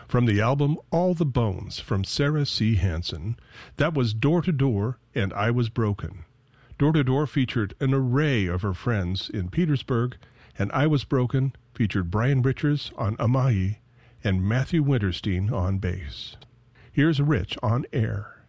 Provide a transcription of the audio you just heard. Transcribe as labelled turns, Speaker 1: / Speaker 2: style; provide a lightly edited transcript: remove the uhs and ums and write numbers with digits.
Speaker 1: From the album All the Bones from Sarah C. Hansen, that was Door to Door and I Was Broken. Door to Door featured an array of her friends in Petersburg, and I Was Broken featured Brian Richards on Amahi and Matthew Winterstein on bass. Here's Rich on Air.